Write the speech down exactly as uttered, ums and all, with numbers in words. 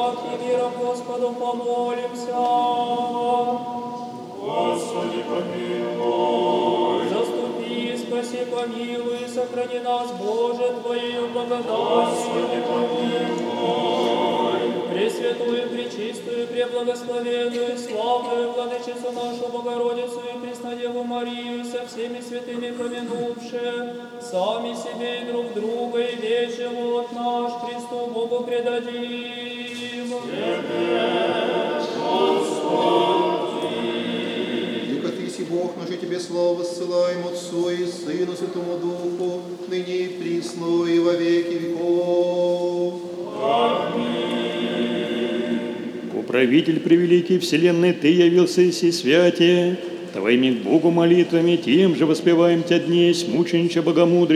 страхе и миром Господу помолимся. Господи, помилуй. Заступи, спаси, помилуй, сохрани нас, Боже, Твоею благодатью. Господи, помилуй. Пресвятую, пречистую, преблагословенную, славную Владычицу нашу Богородицу и Преснодеву Марию, со всеми святыми помянувши, сами себе и друг друга, и весь живот наш Христу Богу предадим. Яко Ты си Бог наш, и Тебе славу ссылаем Отцу и Сыну, Святому Духу, ныне и присно, и во веки веков. Управитель превеликий вселенной, Ты явился и си святие, Твоими к Богу молитвами, тем же воспеваем Тя днесь, мученича богомудрия.